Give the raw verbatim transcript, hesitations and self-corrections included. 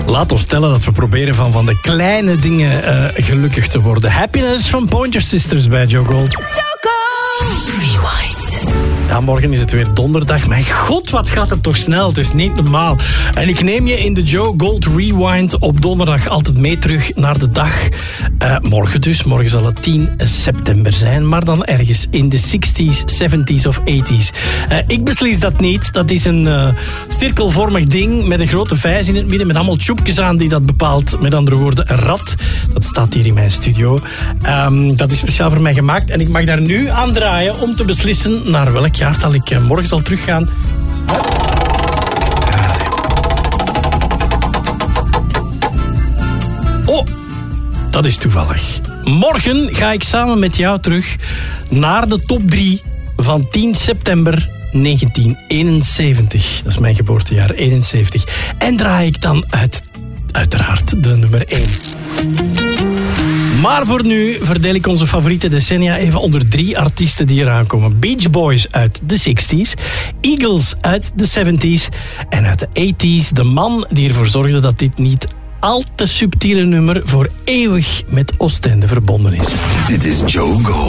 Laat ons stellen dat we proberen van, van de kleine dingen uh, gelukkig te worden. Happiness van Pointer Sisters bij Joe Gold. Joe Gold. Rewind. Ja, morgen is het weer donderdag. Mijn god, wat gaat het toch snel. Het is niet normaal. En ik neem je in de Joe Gold Rewind op donderdag altijd mee terug naar de dag. Uh, morgen dus. Morgen zal het tien september zijn. Maar dan ergens in de zestig's, zeventig's of tachtig's. Uh, ik beslis dat niet. Dat is een uh, cirkelvormig ding met een grote vijs in het midden. Met allemaal tjoepjes aan die dat bepaalt. Met andere woorden, een rad. Dat staat hier in mijn studio. Um, dat is speciaal voor mij gemaakt. En ik mag daar nu aan draaien om te beslissen naar welk jaartal ik uh, morgen zal teruggaan. Oh, dat is toevallig. Morgen ga ik samen met jou terug naar de top drie van tien september negentien eenenzeventig. Dat is mijn geboortejaar, eenenzeventig. En draai ik dan uit, uiteraard de nummer één. Maar voor nu verdeel ik onze favoriete decennia even onder drie artiesten die eraan komen. Beach Boys uit de zestig's, Eagles uit de zeventig's en uit de tachtig's de man die ervoor zorgde dat dit niet al te subtiele nummer voor eeuwig met Oostende verbonden is. Dit is Joe Gold.